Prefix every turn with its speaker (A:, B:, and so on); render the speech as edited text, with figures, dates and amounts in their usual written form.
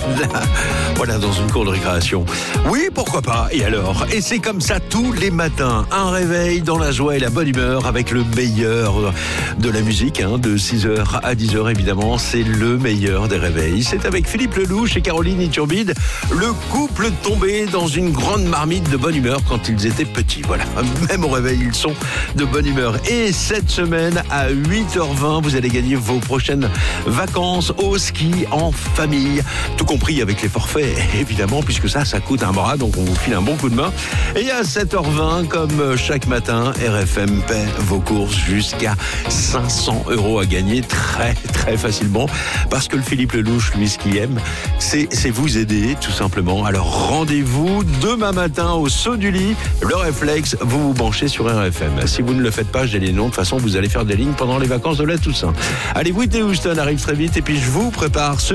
A: Voilà, dans une cour de récréation. Oui, pourquoi pas, et alors? Et c'est comme ça tous les matins. Un réveil dans la joie et la bonne humeur avec le meilleur de la musique, de 6h à 10h évidemment. C'est le meilleur des réveils. C'est avec Philippe Lelouch et Caroline Iturbide, le couple tombé dans une grande marmite de bonne humeur quand ils étaient petits. Voilà, même au réveil, ils sont de bonne humeur. Et cette semaine, à 8h20, vous allez gagner vos prochaines vacances au ski en famille. Tout compris avec les forfaits, évidemment, puisque ça coûte un bras, donc on vous file un bon coup de main. Et à 7h20, comme chaque matin, RFM paie vos courses jusqu'à 500 € à gagner très, très facilement. Parce que le Philippe Lelouch, lui, ce qu'il aime, c'est vous aider, tout simplement. Alors rendez-vous demain matin au saut du lit. Le réflexe, vous branchez sur RFM. Si vous ne le faites pas, j'ai les noms. De toute façon, vous allez faire des lignes pendant les vacances de la Toussaint. Allez, Whitney Houston arrive très vite. Et puis, je vous prépare ce